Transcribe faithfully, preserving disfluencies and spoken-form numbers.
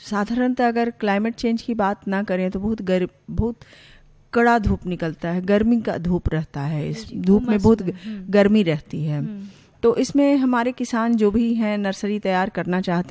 साधारणतः अगर climate change की बात ना करें तो बहुत गर बहुत कड़ा धूप निकलता है, गर्मी का धूप रहता है, इस धूप में बहुत गर्मी रहती है। तो इसमें हमारे किसान जो भी हैं नर्सरी तैयार करना चाहते